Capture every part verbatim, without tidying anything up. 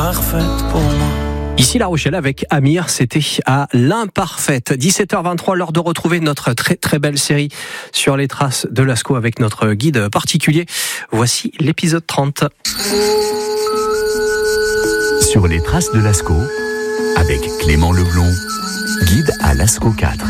Parfaite pour moi. Ici La Rochelle avec Amir, c'était à l'imparfaite. dix-sept heures vingt-trois, l'heure de retrouver notre très très belle série sur les traces de Lascaux avec notre guide particulier. Voici l'épisode trente. Sur les traces de Lascaux, avec Clément Leblond, guide à Lascaux quatre.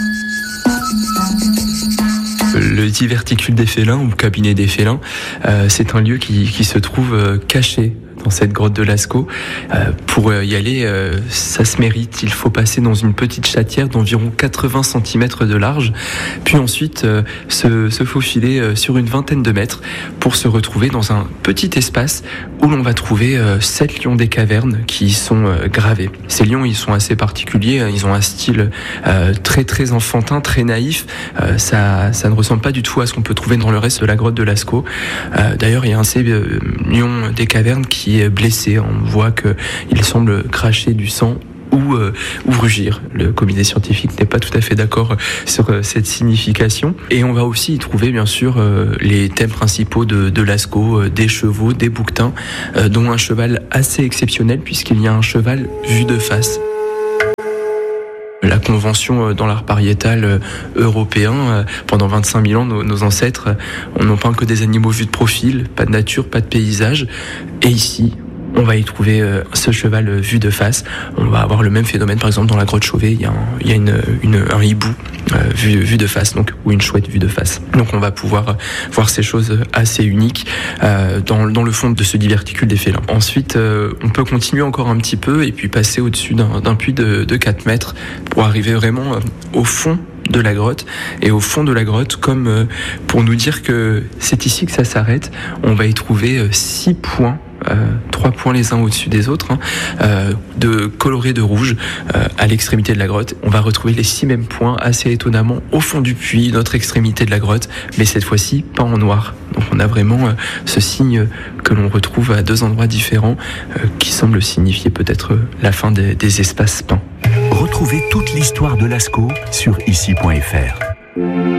Le diverticule des félins ou cabinet des félins, euh, c'est un lieu qui, qui se trouve euh, caché dans cette grotte de Lascaux. Euh, pour y aller, euh, ça se mérite. Il faut passer dans une petite chatière d'environ quatre-vingts centimètres de large, puis ensuite euh, se, se faufiler euh, sur une vingtaine de mètres pour se retrouver dans un petit espace où l'on va trouver euh, sept lions des cavernes qui y sont euh, gravés. Ces lions, ils sont assez particuliers. Ils ont un style euh, très très enfantin, très naïf. Euh, ça, ça ne ressemble pas du tout à ce qu'on peut trouver dans le reste de la grotte de Lascaux. Euh, d'ailleurs, il y a un de ces euh, lions des cavernes qui est blessé. On voit qu'il semble cracher du sang ou, euh, ou rugir. Le comité scientifique n'est pas tout à fait d'accord sur euh, cette signification. Et on va aussi y trouver bien sûr euh, les thèmes principaux de, de Lascaux, euh, des chevaux, des bouquetins, euh, dont un cheval assez exceptionnel puisqu'il y a un cheval vu de face. La convention dans l'art pariétal européen, pendant vingt-cinq mille ans, nos, nos ancêtres n'ont peint que des animaux vus de profil, pas de nature, pas de paysage. Et ici, on va y trouver euh, ce cheval vu de face. On va avoir le même phénomène, par exemple, dans la grotte Chauvet, il y a un, il y a une, une, un hibou euh, vu, vu de face, donc, ou une chouette vue de face. Donc on va pouvoir voir ces choses assez uniques euh, dans, dans le fond de ce diverticule des félins. Ensuite, euh, on peut continuer encore un petit peu et puis passer au-dessus d'un, d'un puits de, de quatre mètres pour arriver vraiment euh, au fond de la grotte. Et au fond de la grotte, comme euh, pour nous dire que c'est ici que ça s'arrête, on va y trouver euh, six points. Euh, trois points les uns au-dessus des autres, hein, euh, de colorés de rouge euh, à l'extrémité de la grotte. On va retrouver les six mêmes points assez étonnamment au fond du puits, notre extrémité de la grotte, mais cette fois-ci pas en noir. Donc on a vraiment euh, ce signe que l'on retrouve à deux endroits différents euh, qui semble signifier peut-être la fin des, des espaces peints. Retrouvez toute l'histoire de Lascaux sur ici point f r.